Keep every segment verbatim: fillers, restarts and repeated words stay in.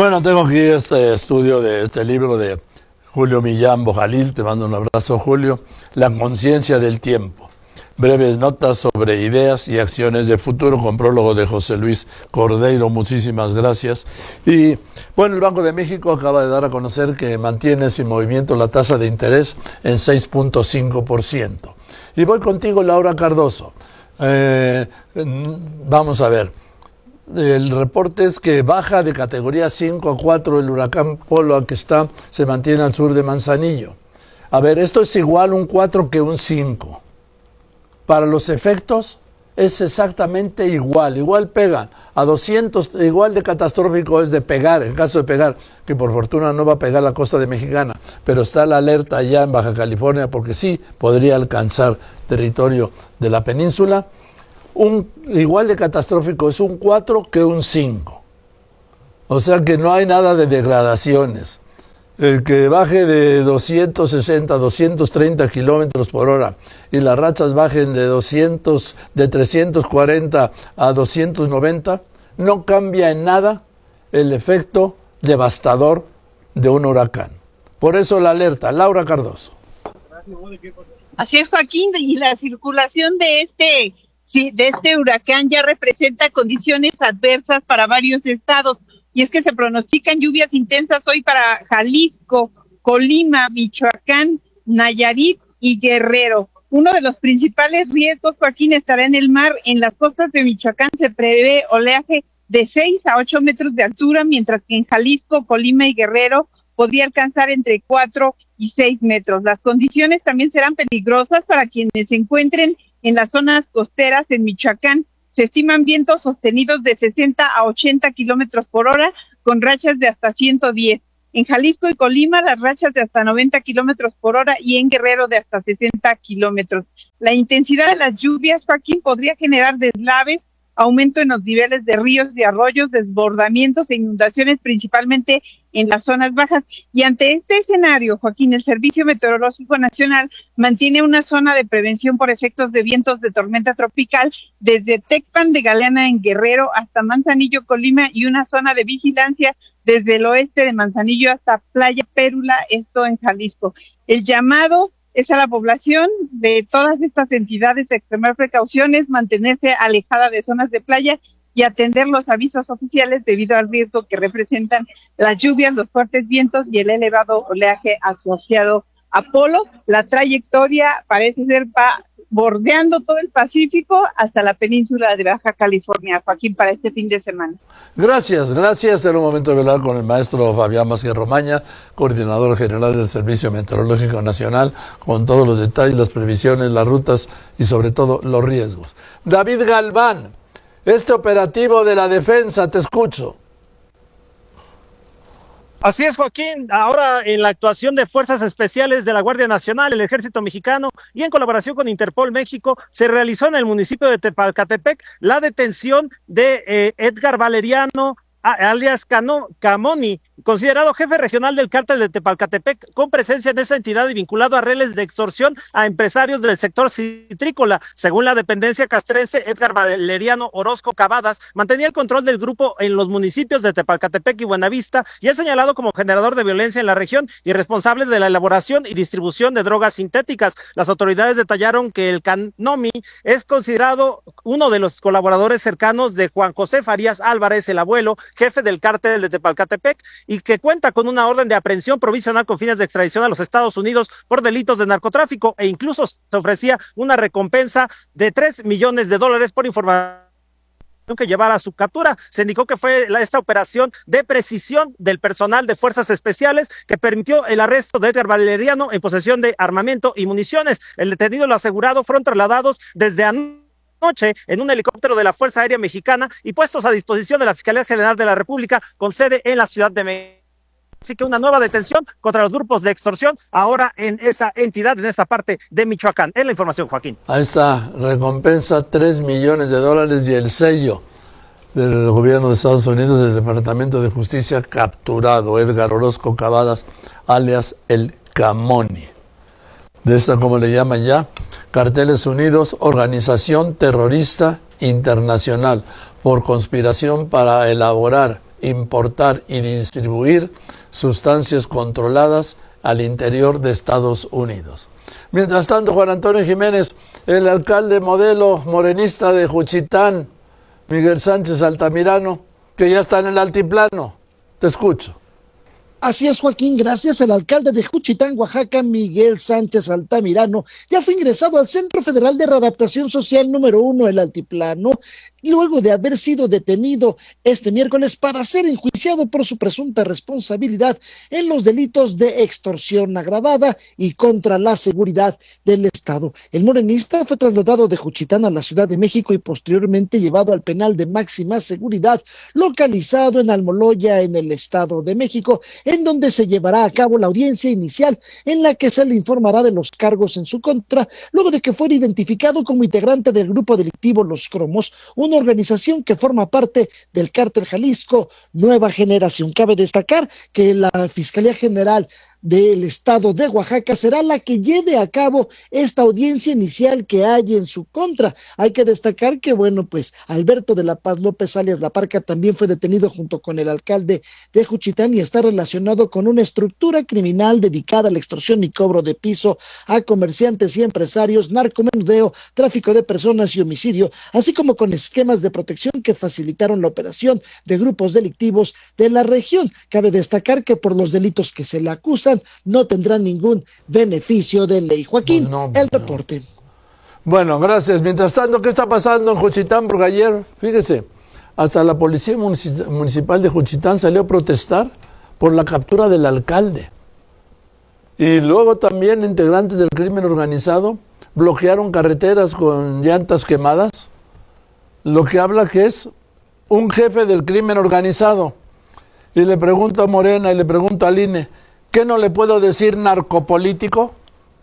Bueno, tengo aquí este estudio de este libro de Julio Millán Bojalil, te mando un abrazo, Julio, La conciencia del tiempo. Breves notas sobre ideas y acciones de futuro, con prólogo de José Luis Cordeiro. Muchísimas gracias. Y bueno, el Banco de México acaba de dar a conocer que mantiene sin movimiento la tasa de interés en seis punto cinco por ciento. Y voy contigo, Laura Cardoso. Eh, vamos a ver. El reporte es que baja de categoría cinco a cuatro el huracán Polo, que está, se mantiene al sur de Manzanillo. A ver, esto es igual un cuatro que un cinco. Para los efectos es exactamente igual, igual pegan a doscientos, igual de catastrófico es de pegar, en caso de pegar, que por fortuna no va a pegar la costa de Mexicana, pero está la alerta allá en Baja California porque sí podría alcanzar territorio de la península. Un, igual de catastrófico es un cuatro que un cinco. O sea que no hay nada de degradaciones. El que baje de doscientos sesenta a doscientos treinta kilómetros por hora y las rachas bajen de doscientos, de trescientos cuarenta a doscientos noventa, no cambia en nada el efecto devastador de un huracán. Por eso la alerta. Laura Cardoso. Así es, Joaquín, y la circulación de este, sí, de este huracán ya representa condiciones adversas para varios estados. Y es que se pronostican lluvias intensas hoy para Jalisco, Colima, Michoacán, Nayarit y Guerrero. Uno de los principales riesgos, Joaquín, estará en el mar. En las costas de Michoacán se prevé oleaje de seis a ocho metros de altura, mientras que en Jalisco, Colima y Guerrero podría alcanzar entre cuatro y seis metros. Las condiciones también serán peligrosas para quienes se encuentren en las zonas costeras en Michoacán. Se estiman vientos sostenidos de sesenta a ochenta kilómetros por hora, con rachas de hasta ciento diez. En Jalisco y Colima, las rachas de hasta noventa kilómetros por hora y en Guerrero de hasta sesenta kilómetros. La intensidad de las lluvias, Joaquín, podría generar deslaves, aumento en los niveles de ríos y arroyos, desbordamientos e inundaciones, principalmente en las zonas bajas. Y ante este escenario, Joaquín, el Servicio Meteorológico Nacional mantiene una zona de prevención por efectos de vientos de tormenta tropical desde Tecpan de Galeana en Guerrero hasta Manzanillo, Colima, y una zona de vigilancia desde el oeste de Manzanillo hasta Playa Pérula, esto en Jalisco. El llamado es a la población de todas estas entidades a extremar precauciones, mantenerse alejada de zonas de playa y atender los avisos oficiales debido al riesgo que representan las lluvias, los fuertes vientos y el elevado oleaje asociado a Polo. La trayectoria parece ser va bordeando todo el Pacífico hasta la península de Baja California, Joaquín, para este fin de semana. Gracias, gracias. Era un momento de hablar con el maestro Fabián Vázquez Romaña, coordinador general del Servicio Meteorológico Nacional, con todos los detalles, las previsiones, las rutas y sobre todo los riesgos. David Galván, este operativo de la defensa, te escucho. Así es, Joaquín. Ahora, en la actuación de Fuerzas Especiales de la Guardia Nacional, el Ejército Mexicano y en colaboración con Interpol México, se realizó en el municipio de Tepalcatepec la detención de eh, Edgar Valeriano, alias Cano, Camoni, considerado jefe regional del cártel de Tepalcatepec, con presencia en esa entidad y vinculado a redes de extorsión a empresarios del sector citrícola. Según la dependencia castrense, Edgar Valeriano Orozco Cavadas mantenía el control del grupo en los municipios de Tepalcatepec y Buenavista y es señalado como generador de violencia en la región y responsable de la elaboración y distribución de drogas sintéticas. Las autoridades detallaron que el Canomi es considerado uno de los colaboradores cercanos de Juan José Farías Álvarez, el abuelo, jefe del cártel de Tepalcatepec, y que cuenta con una orden de aprehensión provisional con fines de extradición a los Estados Unidos por delitos de narcotráfico, e incluso se ofrecía una recompensa de tres millones de dólares por información que llevara a su captura. Se indicó que fue la, esta operación de precisión del personal de Fuerzas Especiales que permitió el arresto de Edgar Valeriano en posesión de armamento y municiones. El detenido y lo asegurado fueron trasladados desde anoche noche en un helicóptero de la Fuerza Aérea Mexicana y puestos a disposición de la Fiscalía General de la República con sede en la Ciudad de México. Así que una nueva detención contra los grupos de extorsión ahora en esa entidad, en esa parte de Michoacán. Es la información, Joaquín. Ahí está, recompensa tres millones de dólares y el sello del gobierno de Estados Unidos, del Departamento de Justicia, capturado Edgar Orozco Cavadas, alias el Camoni. De esta, como le llaman ya, Carteles Unidos, organización terrorista internacional, por conspiración para elaborar importar y distribuir sustancias controladas al interior de Estados Unidos. Mientras tanto, Juan Antonio Jiménez, el alcalde modelo morenista de Juchitán, Miguel Sánchez Altamirano, que ya está en el altiplano. Te escucho. Así es, Joaquín, gracias. El alcalde de Juchitán, Oaxaca, Miguel Sánchez Altamirano, ya fue ingresado al Centro Federal de Readaptación Social número uno, el Altiplano, luego de haber sido detenido este miércoles para ser enjuiciado por su presunta responsabilidad en los delitos de extorsión agravada y contra la seguridad del Estado. El morenista fue trasladado de Juchitán a la Ciudad de México y posteriormente llevado al penal de máxima seguridad, localizado en Almoloya, en el Estado de México, en donde se llevará a cabo la audiencia inicial en la que se le informará de los cargos en su contra, luego de que fuera identificado como integrante del grupo delictivo Los Cromos, una organización que forma parte del Cártel Jalisco Nueva Generación. Cabe destacar que la Fiscalía General del Estado de Oaxaca será la que lleve a cabo esta audiencia inicial que hay en su contra. Hay que destacar que, bueno, pues Alberto de la Paz López alias La Parca también fue detenido junto con el alcalde de Juchitán y está relacionado con una estructura criminal dedicada a la extorsión y cobro de piso a comerciantes y empresarios, narcomenudeo, tráfico de personas y homicidio, así como con esquemas de protección que facilitaron la operación de grupos delictivos de la región. Cabe destacar que por los delitos que se le acusan no tendrán ningún beneficio de ley. Joaquín, no, no, el reporte. No. Bueno, gracias. Mientras tanto, ¿qué está pasando en Juchitán? Porque ayer, fíjese, hasta la policía municipal de Juchitán salió a protestar por la captura del alcalde. Y luego también integrantes del crimen organizado bloquearon carreteras con llantas quemadas, lo que habla que es un jefe del crimen organizado. Y le pregunto a Morena y le pregunto al I N E, ¿qué no le puedo decir narcopolítico?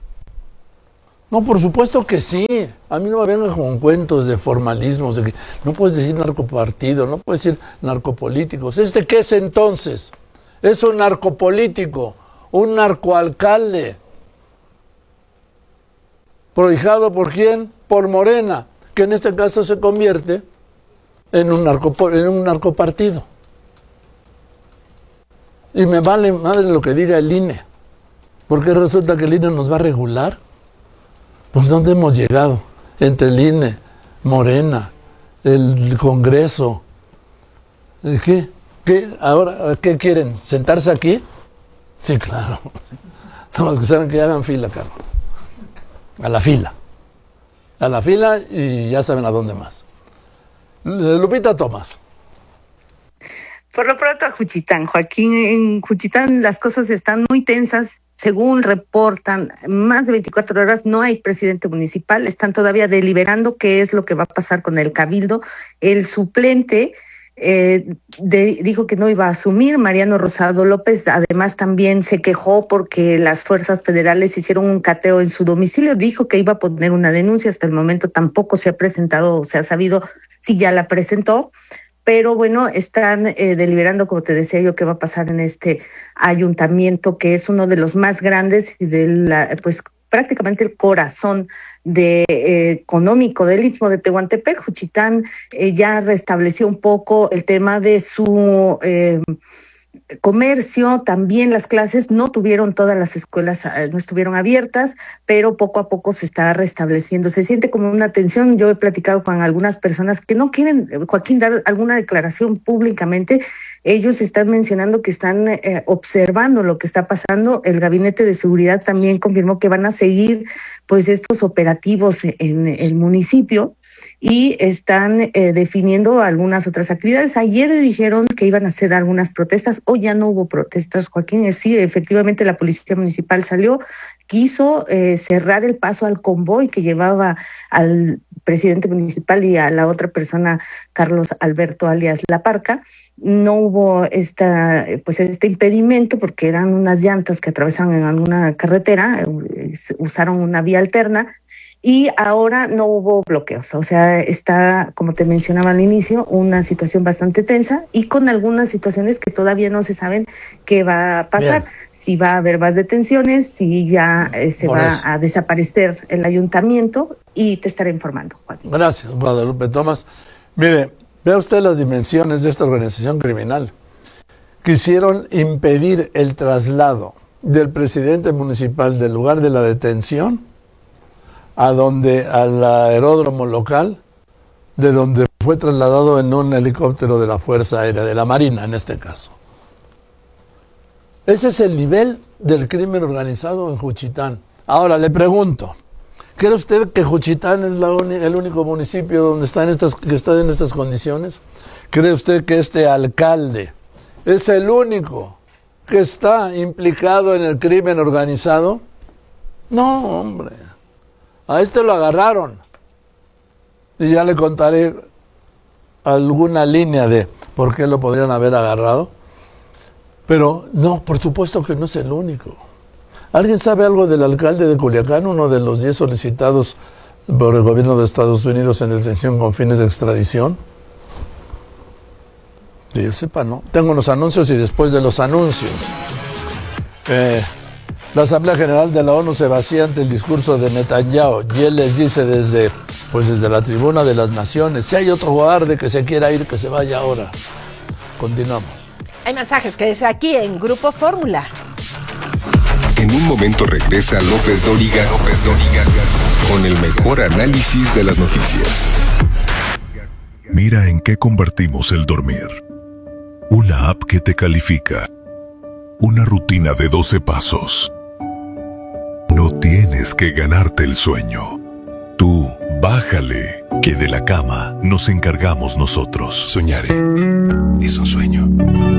No, por supuesto que sí. A mí no me vengan con cuentos de formalismos, de que no puedes decir narcopartido, no puedes decir narcopolíticos. ¿Este qué es entonces? Es un narcopolítico, un narcoalcalde. ¿Prohijado por quién? Por Morena, que en este caso se convierte en un, narco, en un narcopartido. Y me vale madre lo que diga el I N E, porque resulta que el I N E nos va a regular. Pues ¿dónde hemos llegado? Entre el I N E, Morena, el Congreso. ¿Qué? ¿Qué? ¿Ahora qué quieren? ¿Sentarse aquí? Sí, claro. Todos los que saben que hagan fila, Carlos. A la fila. A la fila y ya saben a dónde más. Lupita Tomás. Por lo pronto a Juchitán, Joaquín, en Juchitán las cosas están muy tensas, según reportan, más de veinticuatro horas no hay presidente municipal, están todavía deliberando qué es lo que va a pasar con el cabildo. El suplente eh, de, dijo que no iba a asumir, Mariano Rosado López, además también se quejó porque las fuerzas federales hicieron un cateo en su domicilio, dijo que iba a poner una denuncia, hasta el momento tampoco se ha presentado, o se ha sabido si ya la presentó. Pero bueno, están eh, deliberando, como te decía yo, qué va a pasar en este ayuntamiento, que es uno de los más grandes y de la, pues prácticamente el corazón de, eh, económico del Istmo de Tehuantepec. Juchitán eh, ya restableció un poco el tema de su eh, comercio, también las clases, no tuvieron todas las escuelas, eh, no estuvieron abiertas, pero poco a poco se está restableciendo. Se siente como una tensión. Yo he platicado con algunas personas que no quieren, Joaquín, dar alguna declaración públicamente. Ellos están mencionando que están eh, observando lo que está pasando. El Gabinete de Seguridad también confirmó que van a seguir pues estos operativos en el municipio y están eh, definiendo algunas otras actividades. Ayer dijeron que iban a hacer algunas protestas, hoy ya no hubo protestas, Joaquín. Es sí, efectivamente la Policía Municipal salió, quiso eh, cerrar el paso al convoy que llevaba al presidente municipal y a la otra persona, Carlos Alberto alias La Parca. No hubo esta, pues este impedimento porque eran unas llantas que atravesaron en alguna carretera, usaron una vía alterna y ahora no hubo bloqueos. O sea, está, como te mencionaba al inicio, una situación bastante tensa y con algunas situaciones que todavía no se saben qué va a pasar. Bien. Si va a haber más detenciones, si ya eh, se Por va eso. a desaparecer el ayuntamiento, y te estaré informando, Joaquín. Gracias, Guadalupe Tomás. Mire, vea usted las dimensiones de esta organización criminal. quisieron impedir el traslado del presidente municipal del lugar de la detención a donde, al aeródromo local, de donde fue trasladado en un helicóptero de la Fuerza Aérea, de la Marina en este caso. Ese es el nivel del crimen organizado en Juchitán. Ahora le pregunto, ¿cree usted que Juchitán es la uni- el único municipio donde está en estas, que está en estas condiciones? ¿Cree usted que este alcalde es el único que está implicado en el crimen organizado? No, hombre. A este lo agarraron. Y ya le contaré alguna línea de por qué lo podrían haber agarrado. Pero no, por supuesto que no es el único. ¿Alguien sabe algo del alcalde de Culiacán, uno de los diez solicitados por el gobierno de Estados Unidos en detención con fines de extradición? Que yo sepa, no. Tengo los anuncios y después de los anuncios. Eh, la Asamblea General de la ONU se vacía ante el discurso de Netanyahu y él les dice desde, pues desde la tribuna de las naciones, si hay otro guardia que se quiera ir, que se vaya ahora. Continuamos. Hay mensajes que dice aquí en Grupo Fórmula. En un momento regresa López Dóriga, López Dóriga, con el mejor análisis de las noticias. Mira en qué convertimos el dormir. Una app que te califica. Una rutina de doce pasos. No tienes que ganarte el sueño. Tú, bájale, que de la cama nos encargamos nosotros. Soñaré es un sueño.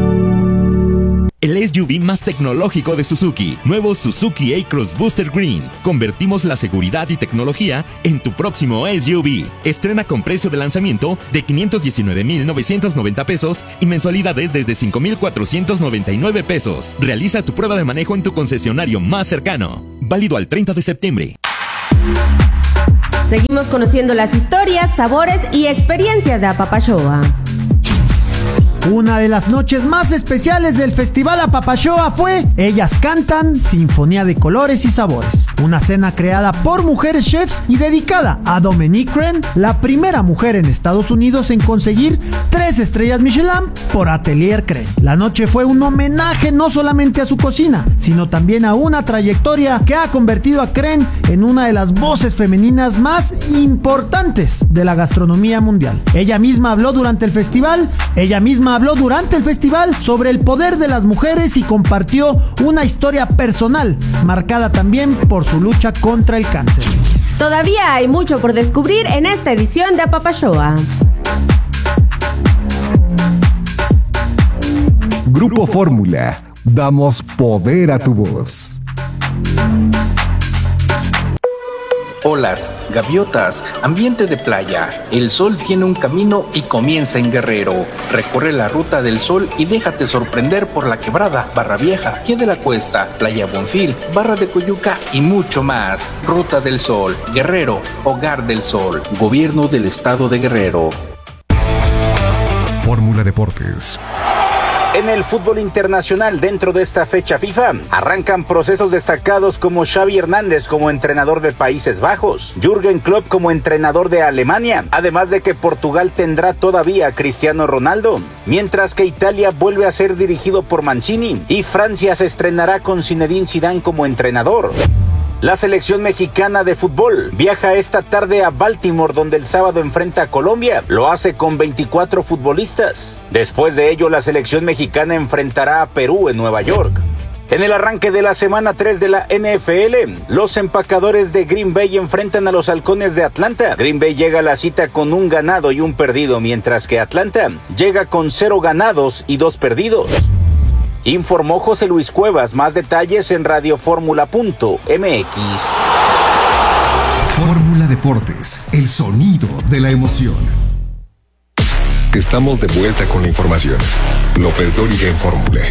El S U V más tecnológico de Suzuki. Nuevo Suzuki A-Cross Booster Green. Convertimos la seguridad y tecnología en tu próximo S U V. Estrena con precio de lanzamiento de quinientos diecinueve mil novecientos noventa pesos y mensualidades desde cinco mil cuatrocientos noventa y nueve pesos. Realiza tu prueba de manejo en tu concesionario más cercano. Válido al treinta de septiembre. Seguimos conociendo las historias, sabores y experiencias de Apapashoa. Una de las noches más especiales del Festival Apapashoa fue Ellas Cantan, Sinfonía de Colores y Sabores. Una cena creada por mujeres chefs y dedicada a Dominique Crenn, la primera mujer en Estados Unidos en conseguir tres estrellas Michelin por Atelier Crenn. La noche fue un homenaje no solamente a su cocina, sino también a una trayectoria que ha convertido a Crenn en una de las voces femeninas más importantes de la gastronomía mundial. Ella misma habló durante el festival, ella misma habló durante el festival sobre el poder de las mujeres y compartió una historia personal, marcada también por su lucha contra el cáncer. Todavía hay mucho por descubrir en esta edición de Apapashoa. Grupo Fórmula. Damos poder a tu voz. Olas, gaviotas, ambiente de playa. El sol tiene un camino y comienza en Guerrero. Recorre la ruta del sol y déjate sorprender por La Quebrada, Barra Vieja, Pie de la Cuesta, Playa Bonfil, Barra de Coyuca y mucho más. Ruta del Sol, Guerrero, Hogar del Sol, Gobierno del Estado de Guerrero. Fórmula Deportes. En el fútbol internacional, dentro de esta fecha FIFA, arrancan procesos destacados como Xavi Hernández como entrenador de Países Bajos, Jürgen Klopp como entrenador de Alemania, además de que Portugal tendrá todavía a Cristiano Ronaldo, mientras que Italia vuelve a ser dirigido por Mancini y Francia se estrenará con Zinedine Zidane como entrenador. La selección mexicana de fútbol viaja esta tarde a Baltimore, donde el sábado enfrenta a Colombia. Lo hace con veinticuatro futbolistas. Después de ello, la selección mexicana enfrentará a Perú en Nueva York. En el arranque de la semana tres de la N F L, los empacadores de Green Bay enfrentan a los halcones de Atlanta. Green Bay llega a la cita con un ganado y un perdido, mientras que Atlanta llega con cero ganados y dos perdidos. Informó José Luis Cuevas. Más detalles en radioformula punto m x. Fórmula Deportes, el sonido de la emoción. Estamos de vuelta con la información. López Dóriga en Fórmula.